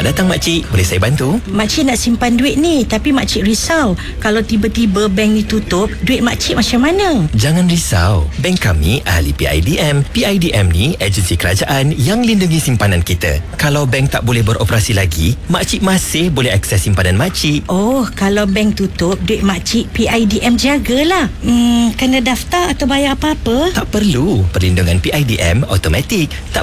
datang makcik, boleh saya bantu? Makcik nak simpan duit ni, tapi makcik risau kalau tiba-tiba bank ni tutup, duit makcik macam mana? Jangan risau, bank kami ahli PIDM. PIDM ni agensi kerajaan yang lindungi simpanan kita. Kalau bank tak boleh beroperasi lagi, makcik masih boleh akses simpanan makcik. Oh, kalau bank tutup, duit makcik PIDM jagalah. Kena daftar atau bayar apa-apa? Tak perlu, perlindungan PIDM automatik. Tak